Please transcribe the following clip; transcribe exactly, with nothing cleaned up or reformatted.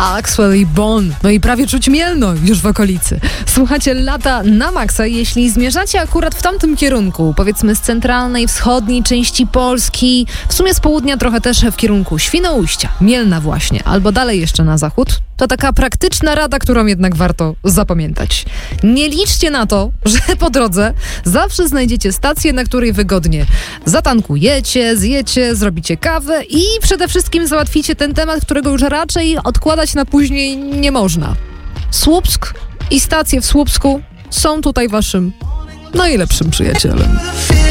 Axwell i Bon. No i prawie czuć Mielno już w okolicy. Słuchacie Lata na maksa. Jeśli zmierzacie akurat w tamtym kierunku, powiedzmy z centralnej, wschodniej części Polski, w sumie z południa trochę też w kierunku Świnoujścia, Mielna właśnie, albo dalej jeszcze na zachód, to taka praktyczna rada, którą jednak warto zapamiętać. Nie liczcie na to, że po drodze zawsze znajdziecie stację, na której wygodnie zatankujecie, zjecie, zrobicie kawę i przede wszystkim załatwicie ten temat, którego już raczej odkładać na później nie można. Słupsk i stacje w Słupsku są tutaj waszym najlepszym przyjacielem.